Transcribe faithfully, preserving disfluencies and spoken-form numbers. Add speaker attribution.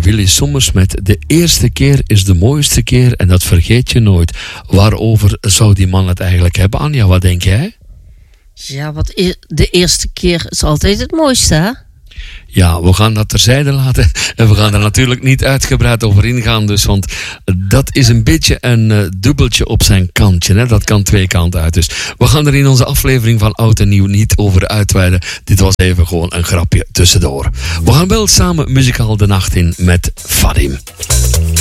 Speaker 1: Willy Sommers met De eerste keer is de mooiste keer en dat vergeet je nooit. Waarover zou die man het eigenlijk hebben? Anja, wat denk jij?
Speaker 2: Ja, wat e- de eerste keer is altijd het mooiste, hè?
Speaker 1: Ja, we gaan dat terzijde laten en we gaan er natuurlijk niet uitgebreid over ingaan, dus, want dat is een beetje een uh, dubbeltje op zijn kantje, hè? Dat kan twee kanten uit. Dus we gaan er in onze aflevering van Oud en Nieuw niet over uitweiden. Dit was even gewoon een grapje tussendoor. We gaan wel samen muzikaal de nacht in met Fadim.